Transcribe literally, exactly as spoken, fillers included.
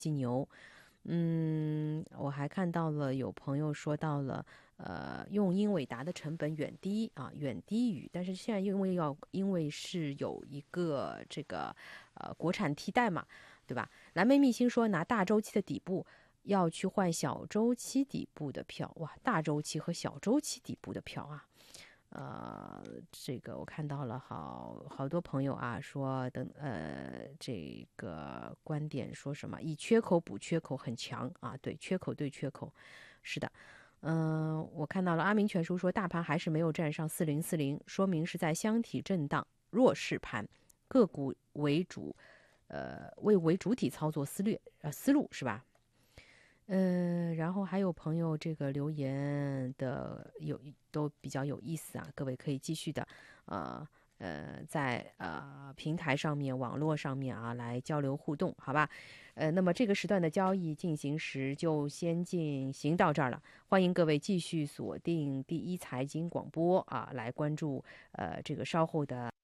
金牛。嗯，我还看到了有朋友说到了，呃，用英伟达的成本远低啊，远低于，但是现在因为要因为是有一个这个呃国产替代嘛，对吧？蓝莓密星说拿大周期的底部要去换小周期底部的票，哇，大周期和小周期底部的票啊。呃，这个我看到了好好多朋友啊说等呃这个观点说什么以缺口补缺口很强啊，对，缺口对缺口，是的。嗯、呃我看到了阿明全书说大盘还是没有站上四零四零，说明是在箱体震荡弱势盘，个股为主，呃为为主体操作思略呃思路是吧？嗯，然后还有朋友这个留言的有都比较有意思啊，各位可以继续的，呃呃，在呃平台上面、网络上面啊来交流互动，好吧？呃，那么这个时段的交易进行时就先进行到这儿了，欢迎各位继续锁定第一财经广播啊，来关注呃这个稍后的。